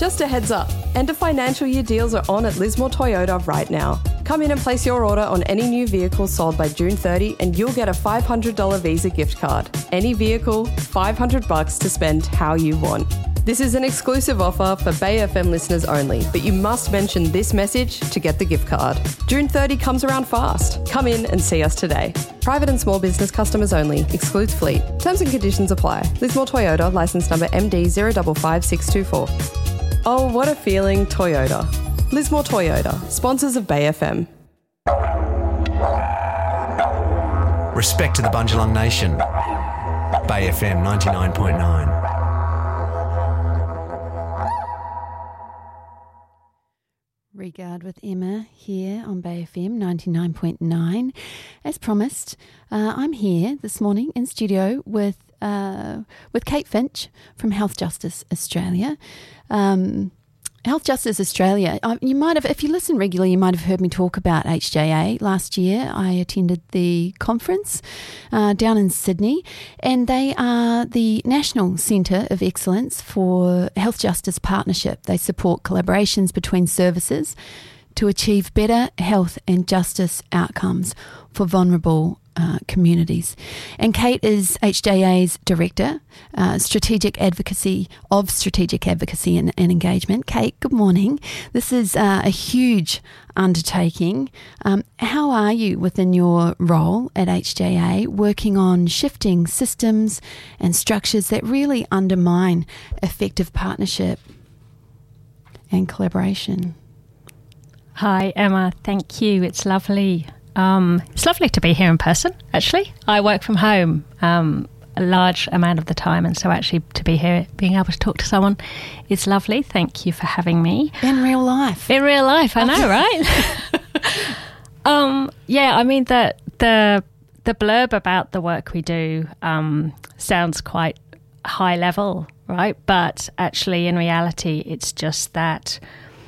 Just a heads up, end of financial year deals are on at Lismore Toyota right now. Come in and place your order on any new vehicle sold by June 30 and you'll get a $500 Visa gift card. Any vehicle, $500 to spend how you want. This is an exclusive offer for Bay FM listeners only, but you must mention this message to get the gift card. June 30 comes around fast. Come in and see us today. Private and small business customers only. Excludes fleet. Terms and conditions apply. Lismore Toyota, licence number MD 055624. Oh, what a feeling, Toyota. Lismore Toyota, sponsors of Bay FM. Respect to the Bundjalung Nation. Bay FM 99.9. Regard with Emma here on Bay FM 99.9. As promised, I'm here this morning in studio with Kate Finch from Health Justice Australia. Health Justice Australia, you might have, if you listen regularly, you might have heard me talk about HJA. Last year I attended the conference down in Sydney, and they are the National Centre of Excellence for Health Justice Partnership. They support collaborations between services to achieve better health and justice outcomes for vulnerable communities. And Kate is HJA's Director, Strategic Advocacy and Engagement. Kate, good morning. This is a huge undertaking. How are you within your role at HJA working on shifting systems and structures that really undermine effective partnership and collaboration? Hi, Emma. Thank you. It's lovely. It's lovely to be here in person, actually. I work from home a large amount of the time, and so actually to be here, being able to talk to someone, it's lovely. Thank you for having me. In real life. In real life, I know, right? Yeah, I mean, the blurb about the work we do sounds quite high level, right? But actually, in reality, it's just that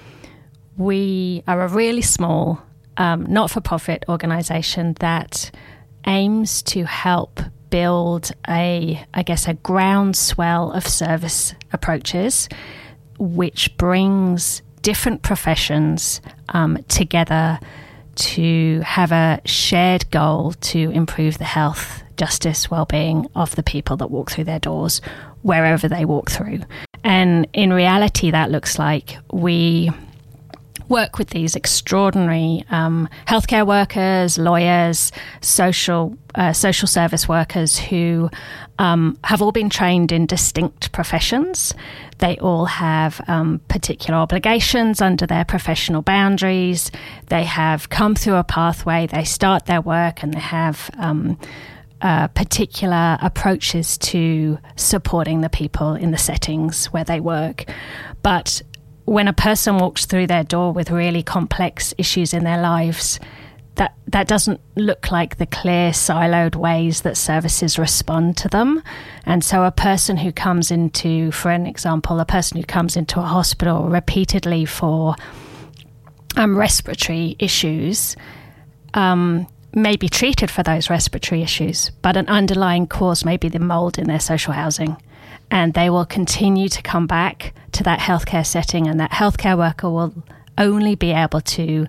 we are a really small not-for-profit organisation that aims to help build a groundswell of service approaches which brings different professions together to have a shared goal to improve the health, justice, well-being of the people that walk through their doors wherever they walk through. And in reality, that looks like we work with these extraordinary healthcare workers, lawyers, social service workers who have all been trained in distinct professions. They all have particular obligations under their professional boundaries. They have come through a pathway. They start their work and they have particular approaches to supporting the people in the settings where they work. But when a person walks through their door with really complex issues in their lives, that doesn't look like the clear, siloed ways that services respond to them. And so a person who comes into, for an example, a person who comes into a hospital repeatedly for respiratory issues may be treated for those respiratory issues, but an underlying cause may be the mould in their social housing. And they will continue to come back to that healthcare setting, and that healthcare worker will only be able to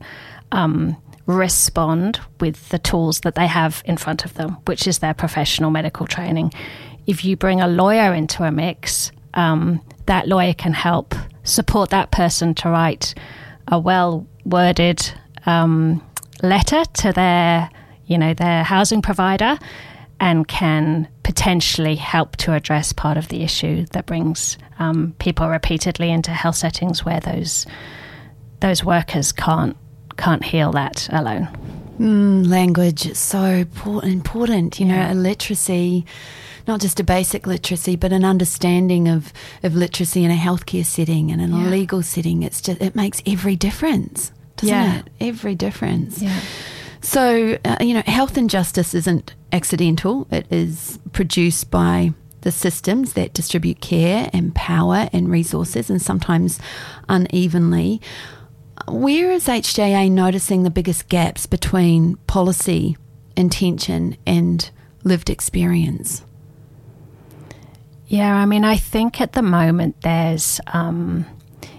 respond with the tools that they have in front of them, which is their professional medical training. If you bring a lawyer into a mix, that lawyer can help support that person to write a well-worded letter to their housing provider, and can potentially help to address part of the issue that brings people repeatedly into health settings where those workers can't heal that alone. Language is so important. A literacy, not just a basic literacy, but an understanding of literacy in a healthcare setting and in a legal setting. It makes every difference, doesn't it? Every difference. Yeah. So, health and justice isn't accidental. It is produced by the systems that distribute care and power and resources, and sometimes unevenly. Where is HJA noticing the biggest gaps between policy, intention and lived experience? Yeah, I mean, I think at the moment there's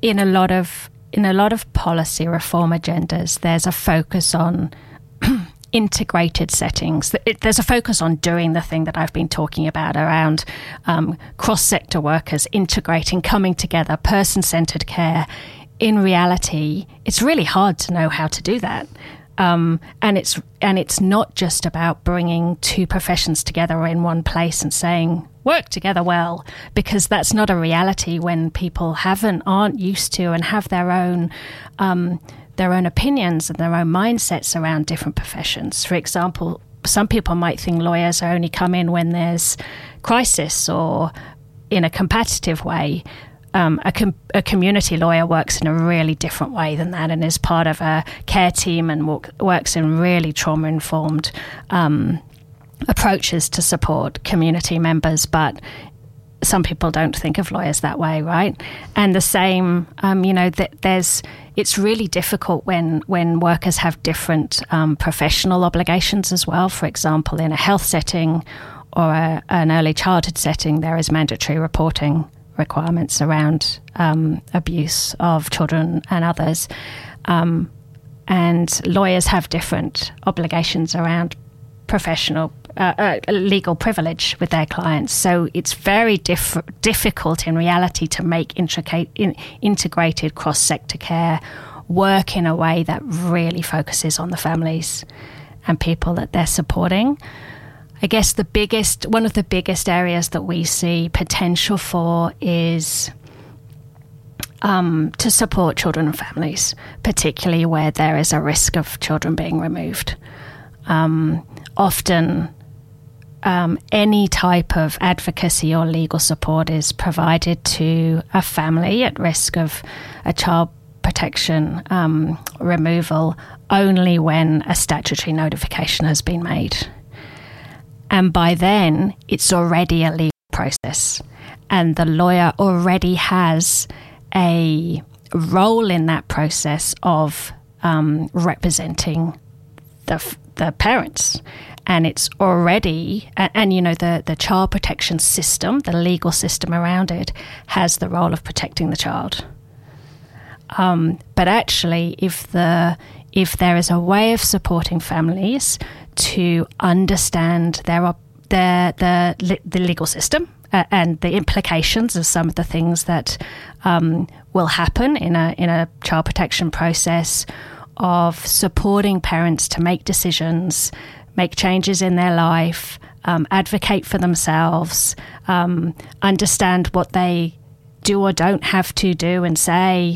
in a lot of policy reform agendas, there's a focus on integrated settings. There's a focus on doing the thing that I've been talking about around cross-sector workers integrating, coming together, person-centred care. In reality, it's really hard to know how to do that. And it's not just about bringing two professions together in one place and saying, work together well, because that's not a reality when people aren't used to and have their own opinions and their own mindsets around different professions. For example, some people might think lawyers only come in when there's crisis or in a competitive way. A community lawyer works in a really different way than that and is part of a care team and works in really trauma-informed approaches to support community members. But some people don't think of lawyers that way, right? And the same, it's really difficult when workers have different professional obligations as well. For example, in a health setting or an early childhood setting, there is mandatory reporting requirements around abuse of children and others. And lawyers have different obligations around professional legal privilege with their clients. So it's very difficult in reality to make integrated cross-sector care work in a way that really focuses on the families and people that they're supporting. I guess one of the biggest areas that we see potential for is to support children and families, particularly where there is a risk of children being removed. Often, any type of advocacy or legal support is provided to a family at risk of a child protection removal only when a statutory notification has been made. And by then, it's already a legal process. And the lawyer already has a role in that process of representing the parents. And it's already, the child protection system, the legal system around it, has the role of protecting the child. But actually, if there is a way of supporting families to understand the legal system and the implications of some of the things that will happen in a child protection process, of supporting parents to make decisions, make changes in their life, advocate for themselves, understand what they do or don't have to do and say,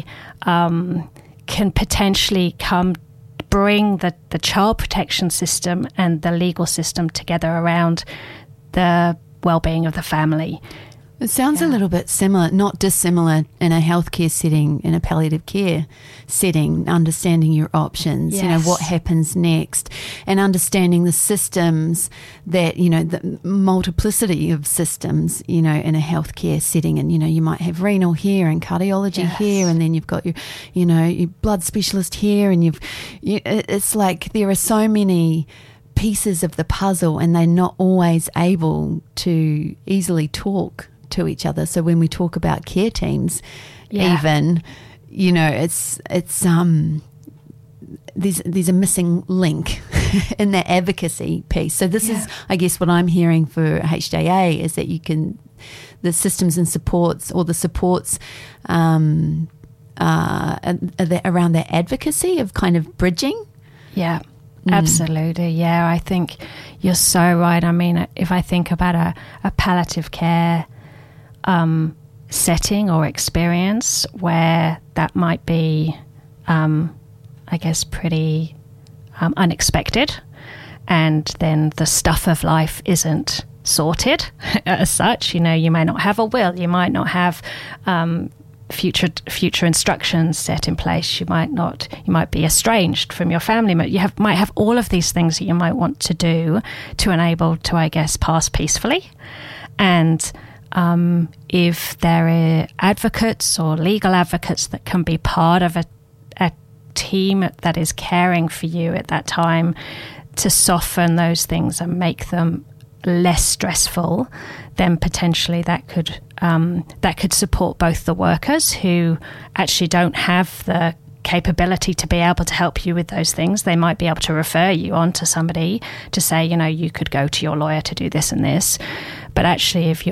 can potentially bring the child protection system and the legal system together around the well-being of the family. It sounds a little bit similar, not dissimilar in a healthcare setting, in a palliative care setting, understanding your options, yes. What happens next, and understanding the systems that, the multiplicity of systems, in a healthcare setting. And, you might have renal here and cardiology yes. here, and then you've got your blood specialist here, and it's like there are so many pieces of the puzzle, and they're not always able to easily talk to each other. So when we talk about care teams, even, it's there's a missing link in that advocacy piece. So this is, I guess, what I'm hearing for HJA is that the systems and supports, or the supports around that advocacy of kind of bridging. Yeah. Absolutely, yeah. I think you're so right. I mean, if I think about a palliative care setting or experience where that might be, I guess, pretty unexpected, and then the stuff of life isn't sorted as such. You might not have a will, you might not have future instructions set in place. You might be estranged from your family. Might have all of these things that you might want to do to enable to, I guess, pass peacefully. And if there are advocates or legal advocates that can be part of a team that is caring for you at that time to soften those things and make them less stressful, then potentially that could support both the workers who actually don't have the capability to be able to help you with those things. They might be able to refer you on to somebody to say, you could go to your lawyer to do this and this. But actually, if you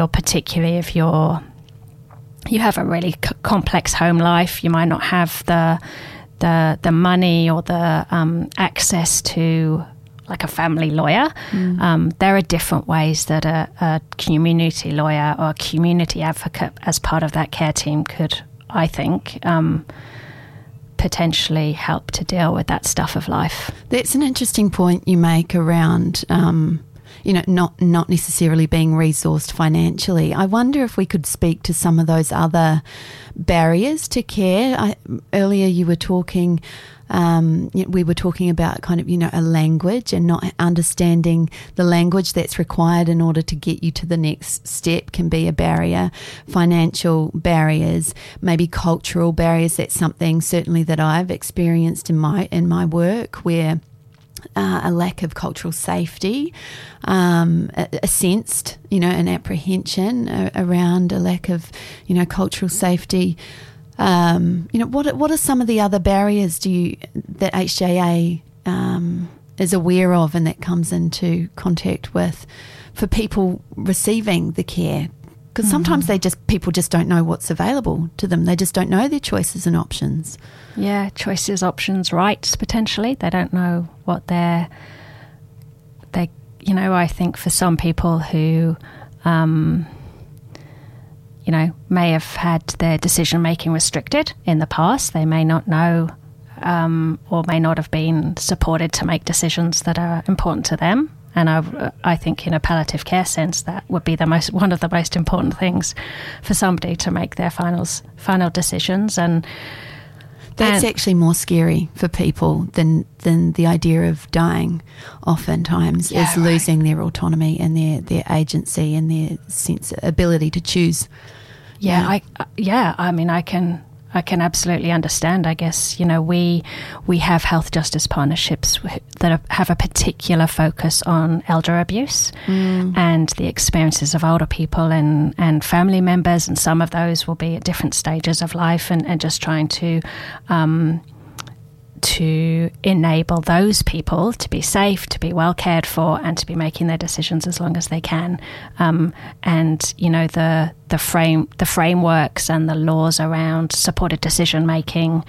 have a really complex home life, you might not have the money or the access to like a family lawyer. There are different ways that a community lawyer or a community advocate as part of that care team could, I think, potentially help to deal with that stuff of life. That's an interesting point you make around, not necessarily being resourced financially. I wonder if we could speak to some of those other barriers to care. Earlier you were talking, we were talking about kind of, a language and not understanding the language that's required in order to get you to the next step can be a barrier. Financial barriers, maybe cultural barriers. That's something certainly that I've experienced in my work where a lack of cultural safety, a sensed, an apprehension around a lack of, cultural safety. What are some of the other barriers that HJA is aware of and that comes into contact with for people receiving the care? Because sometimes people just don't know what's available to them. They just don't know their choices and options. Yeah, choices, options, rights, potentially. They don't know what I think for some people who, may have had their decision-making restricted in the past, they may not know or may not have been supported to make decisions that are important to them. And I think in a palliative care sense, that would be one of the most important things for somebody to make their final decisions. And that's actually more scary for people than the idea of dying. Oftentimes, is losing their autonomy and their agency and their ability to choose. I can absolutely understand. I guess, we have health justice partnerships that have a particular focus on elder abuse and the experiences of older people and family members, and some of those will be at different stages of life, and just trying to enable those people to be safe, to be well cared for, and to be making their decisions as long as they can. The frameworks and the laws around supported decision making,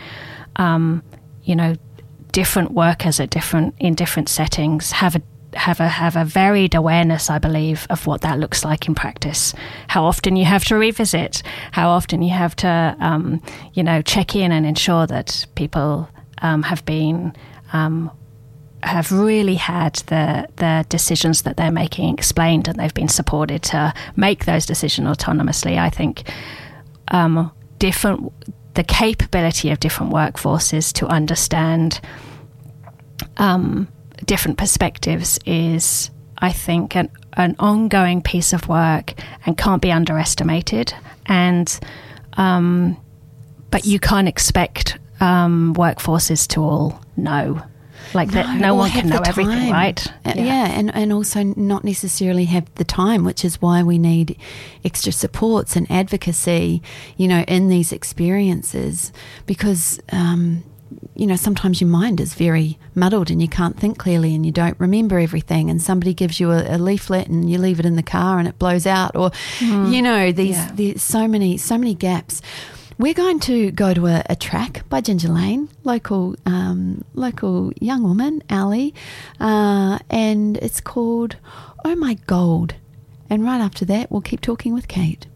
different workers in different settings have a varied awareness, I believe, of what that looks like in practice. How often you have to revisit, how often you have to, check in and ensure that people have really had the decisions that they're making explained, and they've been supported to make those decisions autonomously. I think the capability of different workforces to understand different perspectives is, I think, an ongoing piece of work and can't be underestimated. And but you can't expect workforces to all know. No one can know everything, right? And also not necessarily have the time, which is why we need extra supports and advocacy, in these experiences, because, sometimes your mind is very muddled and you can't think clearly and you don't remember everything, and somebody gives you a leaflet and you leave it in the car and it blows out, or, there's so many gaps. We're going to go to a track by Ginger Lane, local young woman, Ali, and it's called Oh My Gold. And right after that, we'll keep talking with Kate.